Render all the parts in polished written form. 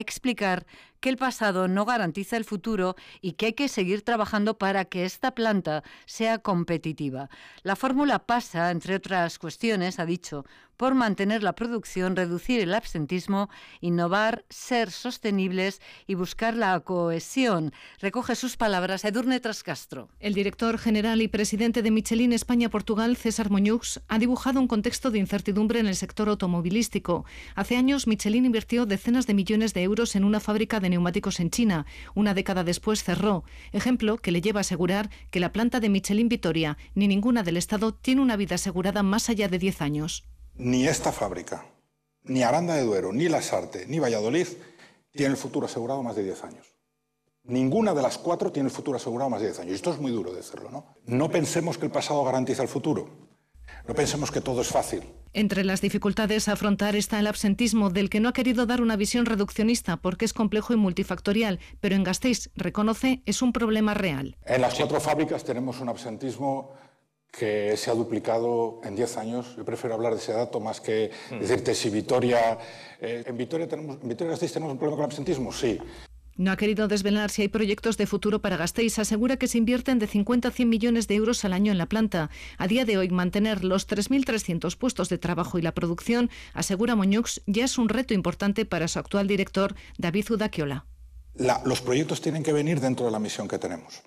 explicar que el pasado no garantiza el futuro y que hay que seguir trabajando para que esta planta sea competitiva. La fórmula pasa, entre otras cuestiones, ha dicho, por mantener la producción, reducir el absentismo, innovar, ser sostenibles y buscar la cohesión. Recoge sus palabras Edurne Trascastro. El director general y presidente de Michelin España-Portugal, César Moñux, ha dibujado un contexto de incertidumbre en el sector automovilístico. Hace años, Michelin invirtió decenas de millones de euros en una fábrica de neumáticos en China. Una década después cerró. Ejemplo que le lleva a asegurar que la planta de Michelin Vitoria ni ninguna del Estado tiene una vida asegurada más allá de 10 años. Ni esta fábrica, ni Aranda de Duero, ni Lasarte, ni Valladolid tiene el futuro asegurado más de 10 años. Ninguna de las 4 tiene el futuro asegurado más de 10 años. Esto es muy duro decirlo, ¿no? No pensemos que el pasado garantiza el futuro. No pensemos que todo es fácil. Entre las dificultades a afrontar está el absentismo, del que no ha querido dar una visión reduccionista porque es complejo y multifactorial, pero en Gasteiz, reconoce, es un problema real. En las 4 fábricas tenemos un absentismo que se ha duplicado en 10 años. Yo prefiero hablar de ese dato más que decirte si Vitoria... ¿En Vitoria-Gasteiz tenemos un problema con el absentismo? Sí. No ha querido desvelar si hay proyectos de futuro para Gasteiz. Asegura que se invierten de 50 a 100 millones de euros al año en la planta. A día de hoy, mantener los 3.300 puestos de trabajo y la producción, asegura Moñux, ya es un reto importante para su actual director, David Udaquiola. Los proyectos tienen que venir dentro de la misión que tenemos.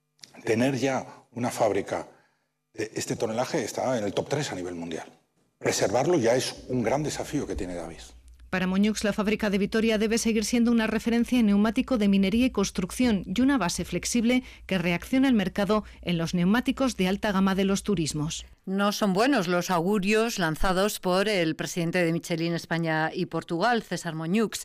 Tener ya una fábrica de este tonelaje está en el top 3 a nivel mundial. Preservarlo ya es un gran desafío que tiene David. Para Moñux, la fábrica de Vitoria debe seguir siendo una referencia en neumático de minería y construcción y una base flexible que reaccione al mercado en los neumáticos de alta gama de los turismos. No son buenos los augurios lanzados por el presidente de Michelin España y Portugal, César Moñux.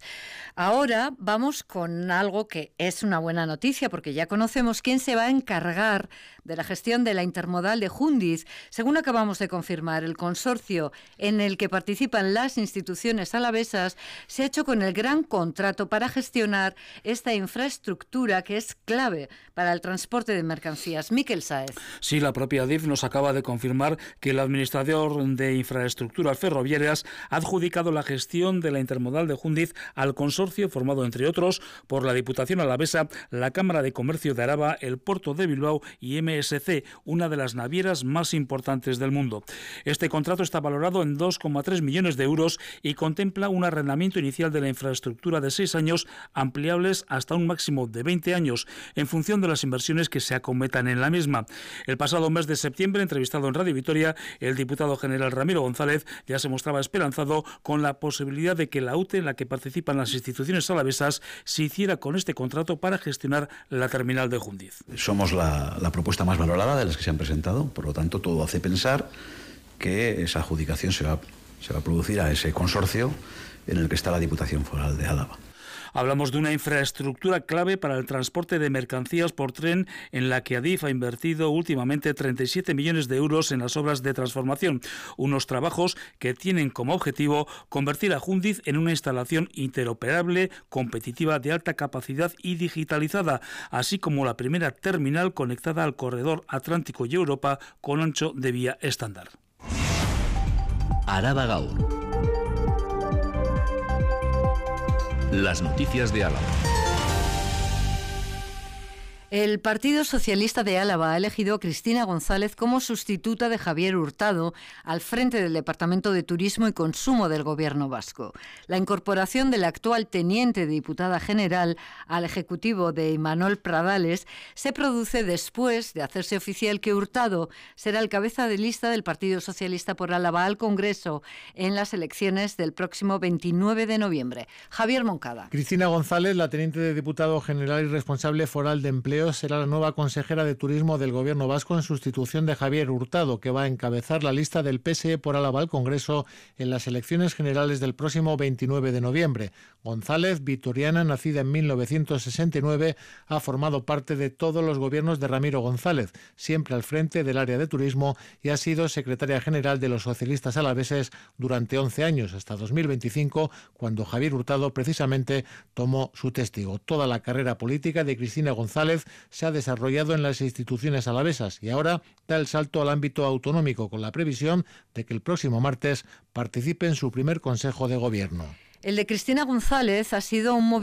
Ahora vamos con algo que es una buena noticia, porque ya conocemos quién se va a encargar de la gestión de la intermodal de Jundiz. Según acabamos de confirmar, el consorcio en el que participan las instituciones alavesas se ha hecho con el gran contrato para gestionar esta infraestructura que es clave para el transporte de mercancías. Miquel Sáez. Sí, la propia DIF nos acaba de confirmar que el administrador de infraestructuras ferroviarias ha adjudicado la gestión de la intermodal de Jundiz al consorcio formado, entre otros, por la Diputación Alavesa, la Cámara de Comercio de Araba, el Puerto de Bilbao y MSC, una de las navieras más importantes del mundo. Este contrato está valorado en 2,3 millones de euros y contempla un arrendamiento inicial de la infraestructura de 6 años, ampliables hasta un máximo de 20 años, en función de las inversiones que se acometan en la misma. El pasado mes de septiembre, entrevistado en Radio Vitoria, el diputado general Ramiro González ya se mostraba esperanzado con la posibilidad de que la UTE, en la que participan las instituciones alavesas, se hiciera con este contrato para gestionar la terminal de Jundiz. Somos la propuesta más valorada de las que se han presentado, por lo tanto todo hace pensar que esa adjudicación se va a producir a ese consorcio en el que está la Diputación Foral de Álava. Hablamos de una infraestructura clave para el transporte de mercancías por tren, en la que Adif ha invertido últimamente 37 millones de euros en las obras de transformación. Unos trabajos que tienen como objetivo convertir a Jundiz en una instalación interoperable, competitiva, de alta capacidad y digitalizada, así como la primera terminal conectada al corredor Atlántico y Europa con ancho de vía estándar. Araba Gaur. Las noticias de Álava. El Partido Socialista de Álava ha elegido a Cristina González como sustituta de Javier Hurtado al frente del Departamento de Turismo y Consumo del Gobierno vasco. La incorporación de la actual teniente de diputada general al Ejecutivo de Imanol Pradales se produce después de hacerse oficial que Hurtado será el cabeza de lista del Partido Socialista por Álava al Congreso en las elecciones del próximo 29 de noviembre. Javier Moncada. Cristina González, la teniente de diputado general y responsable foral de empleo, será la nueva consejera de Turismo del Gobierno vasco en sustitución de Javier Hurtado, que va a encabezar la lista del PSE por Álava al Congreso en las elecciones generales del próximo 29 de noviembre. González, vitoriana, nacida en 1969, ha formado parte de todos los gobiernos de Ramiro González, siempre al frente del área de turismo, y ha sido secretaria general de los socialistas alaveses durante 11 años, hasta 2025, cuando Javier Hurtado precisamente tomó su testigo. Toda la carrera política de Cristina González se ha desarrollado en las instituciones alavesas y ahora da el salto al ámbito autonómico, con la previsión de que el próximo martes participe en su primer Consejo de Gobierno. El de Cristina González ha sido un